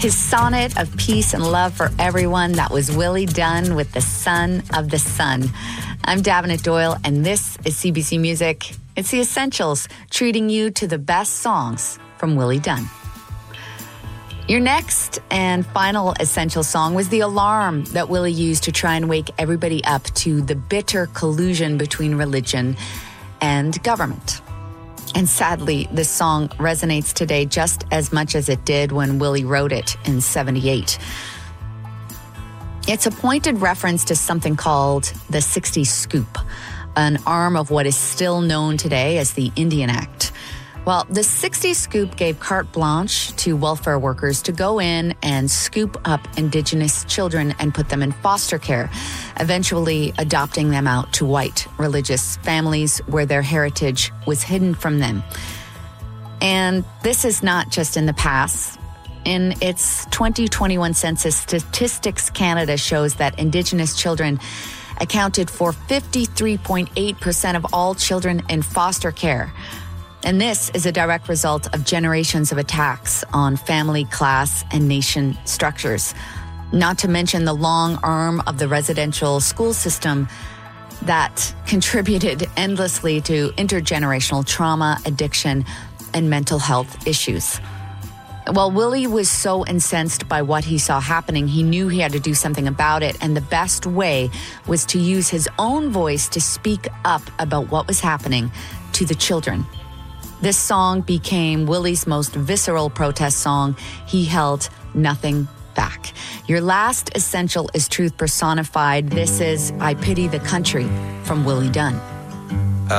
His sonnet of peace and love for everyone, that was Willie Dunn with The Son of the Sun. I'm Davenant Doyle, and this is CBC Music. It's The Essentials, treating you to the best songs from Willie Dunn. Your next and final essential song was the alarm that Willie used to try and wake everybody up to the bitter collusion between religion and government. And sadly, this song resonates today just as much as it did when Willie wrote it in 78. It's a pointed reference to something called the 60s Scoop, an arm of what is still known today as the Indian Act. Well, the 60s Scoop gave carte blanche to welfare workers to go in and scoop up Indigenous children and put them in foster care, eventually adopting them out to white religious families where their heritage was hidden from them. And this is not just in the past. In its 2021 census, Statistics Canada shows that Indigenous children accounted for 53.8% of all children in foster care. And this is a direct result of generations of attacks on family, class, and nation structures. Not to mention the long arm of the residential school system that contributed endlessly to intergenerational trauma, addiction, and mental health issues. Well, Willie was so incensed by what he saw happening, he knew he had to do something about it, and the best way was to use his own voice to speak up about what was happening to the children. This song became Willie's most visceral protest song. He held nothing back. Your last essential is truth personified. This is I Pity the Country from Willie Dunn.